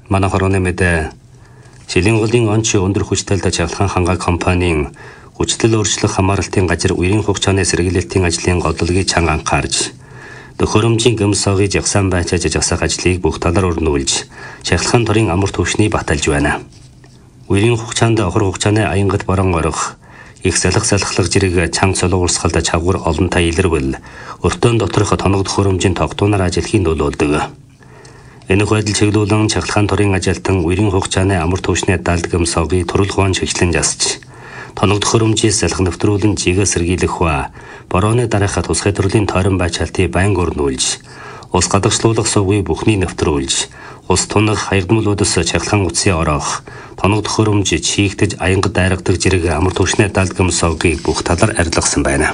Манай хорооны мэдээ Шилэнголын онч өндөр хүчтэй чаглахан хангаа компанийн хүчтэй өөрчлөх хамааралтын газар үерийн хугацааны сэргийлэлтийн ажлын голлогийг чанга анхаарж төхөөрөмжийн гэмсогийг жагсаан байчааж жагсаах ажлыг бүх талаар өрнүүлж чаглахан торын амар төвшний баталж байна. Үерийн хугацаанд охор хугацааны аянгад борон орох их салхалах зэрэг чанга цолгоорсгалд чавгар олонтой илэрвэл өртөө доторх тоног төхөөрөмжийн тогтуунаар ажиллахын нөлөөлдөг. Энэ байдал чиглүүлэн чаглахан торын ажилтан үерийн хугацааны амар төвшний далд гэмсогийг туралгоон шиглэн засч тоног төхөөрөмжийг салхи нэвтрүүлэн жигээ сэргийлэх ба борооны дараахад тусгай төрлийн тойрон байчаалтыг байнга өрнүүлж ус гадагшлуулах сувгийг бүхний нэвтрүүлж ус тунах хаягдмалуудаас чаглахан утсын орох тоног төхөөрөмж чийгтэж аянга дайрагдаг зэрэг амар төвшний далд гэмсогийг бүх талаар арилгасан байна.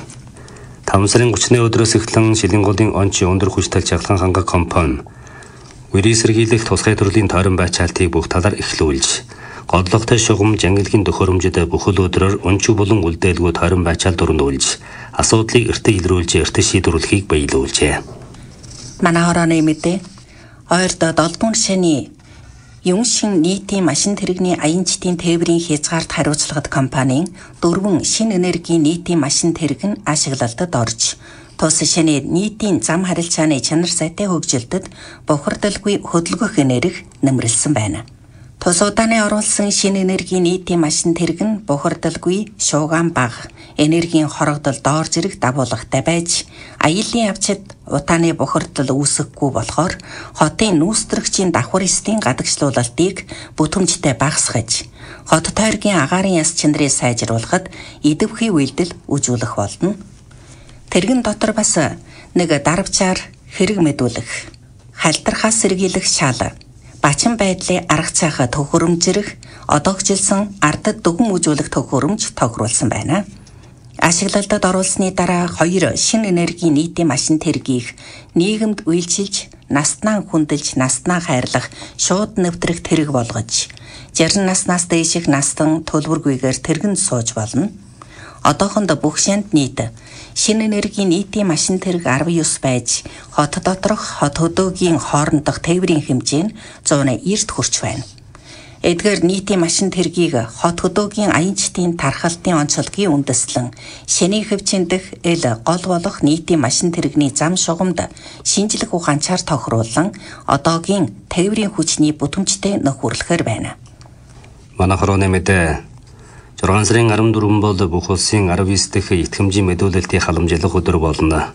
5 сарын 30-ны өдрөөс эхлэн Шилэнголын онч өндөр хүчтэй чаглахан хангаа компани үерийн сэргийлэх тусгай төрлийн тойрон байчаалтыг бүх талаар эхлүүлж голлогтой шугам жангилгийн төхөөрөмжөд бүхэл өдрөөр өнчиг болон үлдээлгүй тойрон байчаалт өрнүүлж асуудлыг эртээ илрүүлж эртээ шийдвэрлэхийг баялуулжээ. Манай хорооны мэдээ ойрд 7 дугаар шаны Юншин нийтийн машин тэрэгний аянчдын тээврийн хязгаарт хариуцлагад компанийн 4 шинэ энергийн нийтийн машин тэрэг нь ашиглалтад орж тус шаны нийтийн зам харилцааны чанар сайтай хөгжилдөд бохирдолгүй хөдөлгөх энерги нэмэрлсэн байна. Тус удааны оруулсан шинэ энергийн нийтийн машин тэрэг нь бохирдолгүй шуугаан бага энергийн хорогдол доор зэрэг дагуулгатай байж аяллаа явцад утааны бохирдол үүсэхгүй болохоор хотын нүүстрэгчийн давхар эсдийн гадагшлуулалтыг бүтэмжтэй багасгаж хот тойргийн агаарын яс чанарыг сайжруулахад идэвхий үйлдэл үзүүлэх болно. Тэргэн дотор бас нэг дарвчаар хэрэг мэдүүлэх, халтрахаас сэргийлэх шал, бачин байдлын арга цаахад төхөөрөмжрөх, одоогжилсан ардад дүгэн үзүүлэх төхөөрөмж тохируулсан байна. Ашиглалтад оруулсны дараа 2 шинэ энергийн нийтийн машин тэргийг нийгэмд үйлчилж, настнаа хүндэлж, настнаа хайрлах, шууд нэвтрэх тэрэг болгож, 60 наснаас дээших настан төлбөргүйгээр тэргэнд сууж болно. Одоохонд бүх шанд нийт шинэ энергийн нийтийн машин тэрэг 19 байж хот доторх хот хөдөөгийн хоорондох тээврийн хэмжээ нь 190-д хүрч байна. Эдгээр нийтийн машин тэргийг хот хөдөөгийн аянчдын тархалтын онцлогийн үндэслэн шэний хөвчөндөх гол болох нийтийн машин тэрэгний зам шугамд шинжлэх ухаанчаар тохируулан одоогийн тээврийн хүчний бүтэмжтэй нөхөрлөхөр байна. Манай хорооны мэдээ 6 сарын 14 бол бүх улсын 19 дахь итгэмжийн мэдүүлэлтийн халамжлах өдөр болно.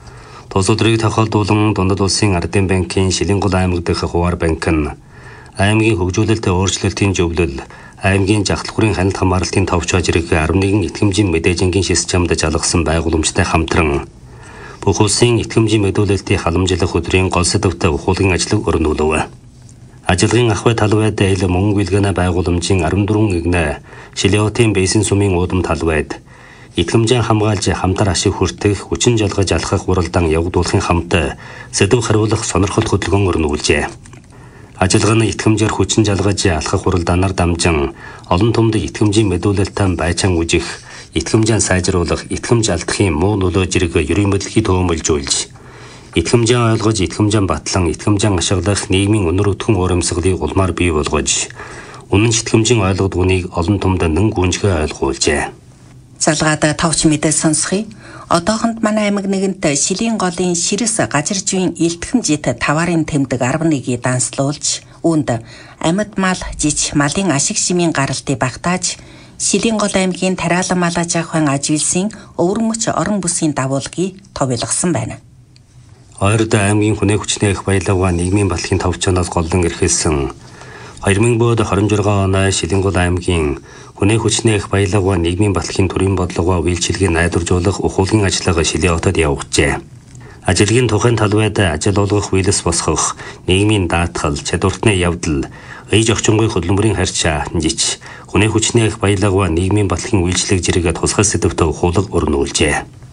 Тус өдрийг тохиолдуулан Дундад улсын Ардын банкын Шилэнгол аймаг дахь хуваар банк нь аймгийн хөгжүүлэлтийн өөрчлөлтийн зөвлөл, аймгийн жагтлахуурын ханалт хамгаалалтын товчоо зэрэг 11 итгэмжийн мэдээжингийн системд жалгасан байгууламжтай хамтран бүх улсын итгэмжийн мэдүүлэлтийн халамжлах өдрийн гол сэдвтэ ухуулгын ажлыг өрнүүлв. Ажиллагын ахуй талбайд ил мөнгө билгэнэ байгууламжийн 14 игнэ Шилэотын бейсэн сумын уудам талбайд итгэмжийн хамгаалж хамтар ашиг хүртэх хүчин жалгаж алхах уралдаан явагдуулахын хамт сэдв хариулах сонирхол хөдөлгөөн өрнүүлжээ. Ажиллагаа нь итгэмжээр хүчин жалгаж алхах уралдаанаар дамжин олон түмд итгэмжийн мэдүүлэлтэн байчаан үжих, итгэмжийн сайжруулах, итгэмж алдахын муу нөлөө зэрэг ерийн мэдлэгийг төвөмөлжүүлж итгэмжийн ойлгож, итгэмжийн батлан, итгэмжийн ашиглах нийгмийн өнөр өтгөн урамсгалыг улмаар бий болгож, үнэн итгэмжийн ойлгодгоныг олон түмд нэн гүнжгэ ойлгуулжээ. Залгаад товч мэдээ сонсхий. Одоохонд манай аймаг нэгэнт Шилэнголын Ширэс газаржийн илтгэмжит таварын тэмдэг 11-ийг данслуулж, үүнд амьд мал, жиж малын ашиг шимийн гаралтыг багтааж, Шилэнгол аймгийн Тариалан мал аж ахуйн аж үйлсийн өвөрмөч орон бүсийн дагуулгыг товилгосон байна. Ойрд аймгийн хүнээ хүчний их баялаг нийгмийн батлагын товчоноос голлон эрхэлсэн 2026 оны Шилэнгол аймгийн хүнээ хүчний их баялаг нийгмийн батлагын төрийн бодлого үйлчилгээг найдваржуулах ухуулгын ажиллагаа Шилэотод явагджээ. Ажиллагийн тухайн талбайд ажил олгох, үйлс босгох, нийгмийн даатгал, чадвартны явдал, ээж орчингүй хөдөлмөрийн харьцаа, жич, хүнээ хүчний их баялаг нийгмийн батлагын үйлчлэг зэрэг тусгай сэдвтэ ухуулга өрнүүлжээ.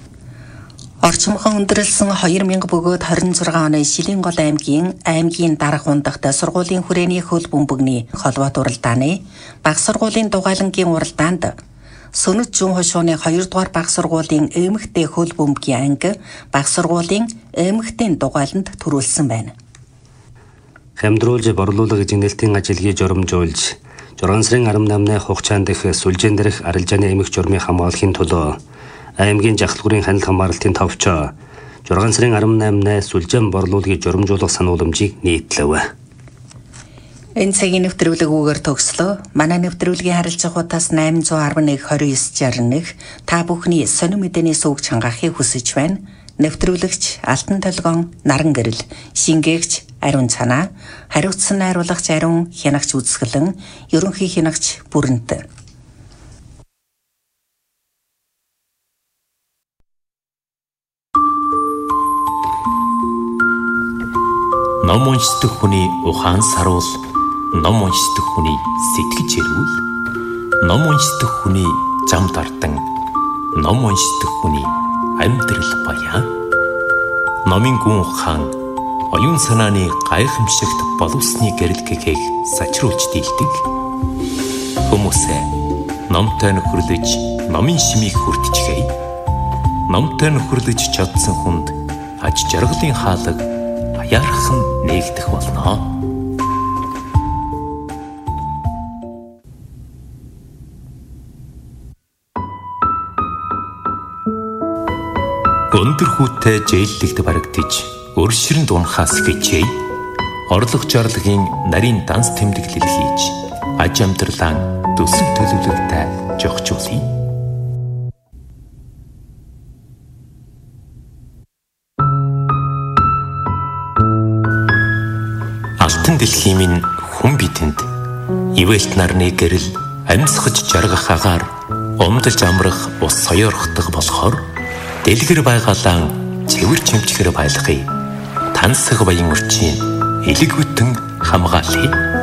Орчмхон өндөрлсөн 2000 бөгөөд 26 оны Шилэнгол аймгийн дарах ундахт сургуулийн хүрээний хөл бөмбөгний холбоот уралдааны баг сургуулийн дугаалангийн уралдаанд Сөнөд зүүн хошууны 2 дугаар баг сургуулийн эмэгтэй хөл бөмбөгийн анги баг сургуулийн эмэгтэй дугааланд төрүүлсэн байна. хямдруулж борлуулах эзэгнэлтийн ажилгийг журамжуулж 6 сарын 18-ны хугацаанд дэх сүлжээн дээрх арилжааны эмх журмыг хамгаалахын тулд аймгийн жахлгуурын хяналт хамгаалалтын товч 6 сарын 18-ны сүлжээн борлуулгийг журамжуулах санууламжийг нийтлэв. Энэ цагийн нэвтрүүлэг үгээр төгслөө. Манай нэвтрүүлгийн харилцагуудаас 811-2961 та бүхний сонир мэдээний сувг чангаахыг хүсэж байна. Нэвтрүүлэгч Алтан толгоон, Наран гэрэл, шингээгч Ариун цанаа, хариуцсан найруулагч Ариун, хянагч үзэсгэлэн, ерөнхий хянагч Бүрэнт. Ном уншдаг хүний ухаан саруул, ном уншдаг хүний сэтгэж эрүүл, ном уншдаг хүний зам дардан, ном уншдаг хүний амьдрал баян. Номын гүн ухаан оюун санааны гайхамшигт боловсны гэрэлгэгийг сачруулж дийлдэг. Хүмүүсээ номтой нөхөрлөж, номын шимийг хүртчихэй. Номтой нөхөрлөж чадсан хүнд аж жаргалын хаалга баярхан нээгдэх болно. Өндөр хүүтэй жээллэгт барагдж, өршөрөнд унахаас хичээе. Орлого жарлагын нарийн данс тэмдэглэл хийж, аж амьдралаа төсөв төлөвлөлтөй жогчуулъя. Алтан дэлхийн минь хүн бидэнд ивэлт нарны гэрэл амьсгаж жаргах агаар умдалж амрах ус соёорхдох болохоор дэлгэр байгалаан цэвэр чимчгэр байлгая. Тансаг баян өрчийн элэг бүтэн хамгаалъя.